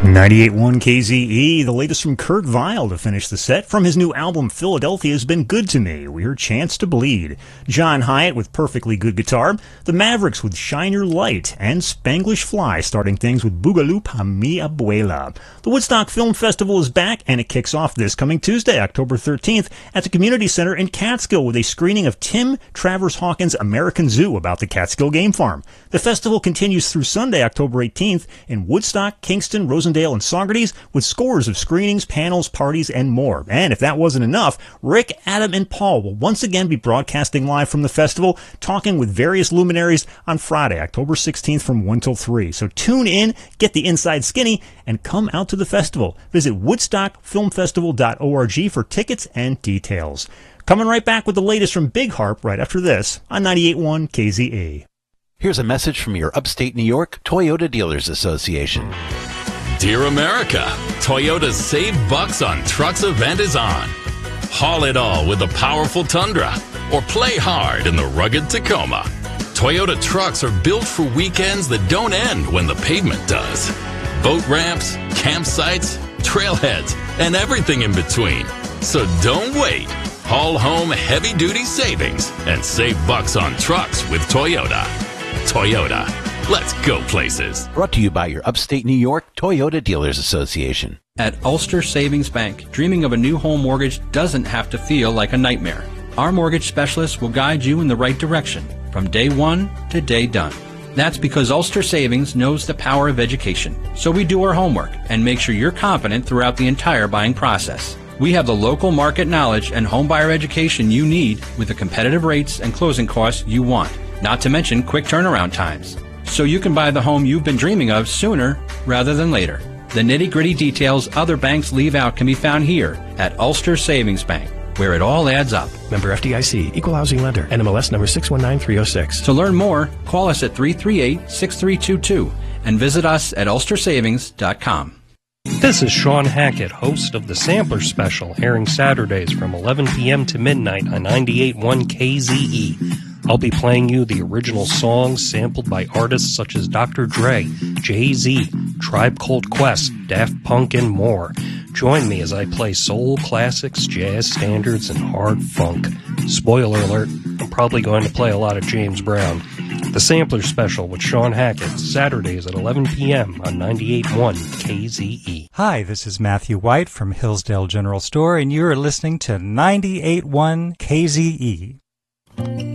98.1 KZE, the latest from Kurt Vile to finish the set. From his new album, Philadelphia Has Been Good to Me, we heard Chance to Bleed. John Hyatt with Perfectly Good Guitar, the Mavericks with Shine Your Light, and Spanglish Fly starting things with Boogaloo Pa Mi Abuela. The Woodstock Film Festival is back, and it kicks off this coming Tuesday, October 13th, at the Community Center in Catskill with a screening of Tim Travers Hawkins' American Zoo about the Catskill Game Farm. The festival continues through Sunday, October 18th in Woodstock, Kingston, Rosendale, and Saugerties with scores of screenings, panels, parties, and more. And if that wasn't enough, Rick, Adam, and Paul will once again be broadcasting live from the festival, talking with various luminaries on Friday, October 16th from 1 till 3. So tune in, get the inside skinny, and come out to the festival. Visit woodstockfilmfestival.org for tickets and details. Coming right back with the latest from Big Harp right after this on 98.1 KZE. Here's a message from your upstate New York Toyota Dealers Association. Dear America, Toyota's Save Bucks on Trucks event is on. Haul it all with the powerful Tundra or play hard in the rugged Tacoma. Toyota trucks are built for weekends that don't end when the pavement does. Boat ramps, campsites, trailheads, and everything in between. So don't wait. Haul home heavy-duty savings and save bucks on trucks with Toyota. Toyota. Let's go places. Brought to you by your upstate New York Toyota Dealers Association. At Ulster Savings Bank, dreaming of a new home mortgage doesn't have to feel like a nightmare. Our mortgage specialists will guide you in the right direction from day one to day done. That's because Ulster Savings knows the power of education. So we do our homework and make sure you're confident throughout the entire buying process. We have the local market knowledge and home buyer education you need with the competitive rates and closing costs you want, not to mention quick turnaround times. So you can buy the home you've been dreaming of sooner rather than later. The nitty-gritty details other banks leave out can be found here at Ulster Savings Bank, where it all adds up. Member FDIC, Equal Housing Lender, NMLS number 619306. To learn more, call us at 338-6322 and visit us at ulstersavings.com. This is Sean Hackett, host of the Sampler Special, airing Saturdays from 11 p.m. to midnight on 98.1 KZE. I'll be playing you the original songs sampled by artists such as Dr. Dre, Jay-Z, Tribe Called Quest, Daft Punk, and more. Join me as I play soul classics, jazz standards, and hard funk. Spoiler alert, I'm probably going to play a lot of James Brown. The Sampler Special with Sean Hackett, Saturdays at 11 p.m. on 98.1 KZE. Hi, this is Matthew White from Hillsdale General Store, and you're listening to 98.1 KZE.